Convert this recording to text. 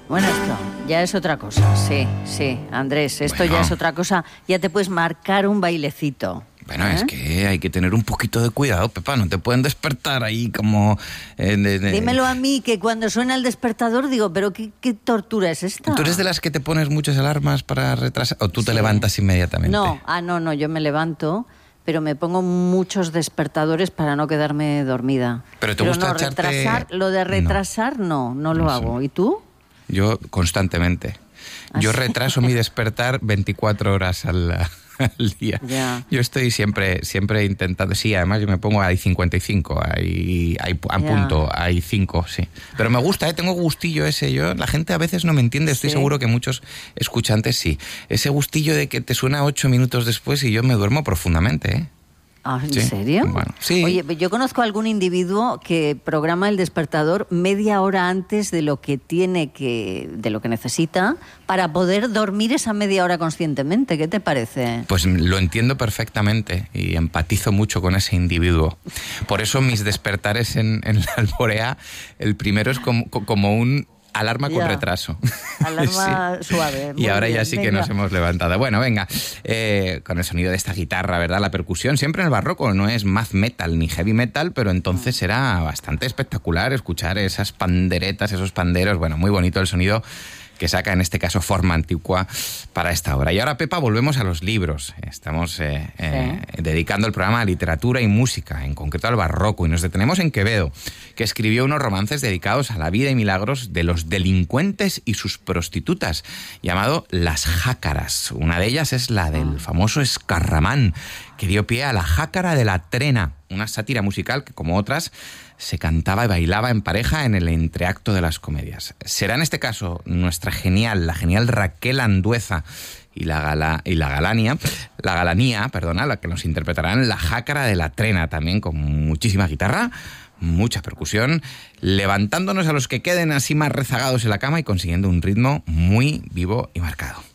Bueno, esto ya es otra cosa, sí, Andrés, esto ya es otra cosa, ya te puedes marcar un bailecito. Bueno, es que hay que tener un poquito de cuidado, Pepa, no te pueden despertar ahí como... Dímelo a mí, que cuando suena el despertador digo, pero ¿qué tortura es esta? ¿Tú eres de las que te pones muchas alarmas para retrasar o tú te levantas inmediatamente? No, yo me levanto, pero me pongo muchos despertadores para no quedarme dormida. Pero te gusta echarte... retrasar, lo de retrasar no lo hago. ¿Y tú? Yo constantemente. Yo retraso mi despertar 24 horas al día. Ya. Yo estoy siempre intentando... Sí, además yo me pongo hay 55, hay punto, hay 5, sí. Pero me gusta, tengo gustillo ese. La gente a veces no me entiende, estoy seguro que muchos escuchantes sí. Ese gustillo de que te suena 8 minutos después y yo me duermo profundamente, ¿eh? Ah, ¿en serio? Bueno, sí. Oye, yo conozco a algún individuo que programa el despertador media hora antes de lo que de lo que necesita para poder dormir esa media hora conscientemente. ¿Qué te parece? Pues lo entiendo perfectamente y empatizo mucho con ese individuo. Por eso mis despertares en la Alborea, el primero es como un... alarma con retraso. Alarma suave. Y ahora bien, ya sí que nos hemos levantado. Bueno, venga, con el sonido de esta guitarra, ¿verdad? La percusión siempre en el barroco no es math metal ni heavy metal, pero entonces era bastante espectacular escuchar esas panderetas, esos panderos. Bueno, muy bonito el sonido que saca en este caso Forma Antigua para esta obra. Y ahora, Pepa, volvemos a los libros. Estamos dedicando el programa a literatura y música, en concreto al barroco, y nos detenemos en Quevedo, que escribió unos romances dedicados a la vida y milagros de los delincuentes y sus prostitutas, llamado Las Jácaras. Una de ellas es la del famoso Escarramán, que dio pie a la Jácara de la Trena, una sátira musical que, como otras, se cantaba y bailaba en pareja en el entreacto de las comedias. Será en este caso la genial Raquel Andueza y la galanía, la que nos interpretarán la Jácara de la Trena, también con muchísima guitarra, mucha percusión, levantándonos a los que queden así más rezagados en la cama y consiguiendo un ritmo muy vivo y marcado.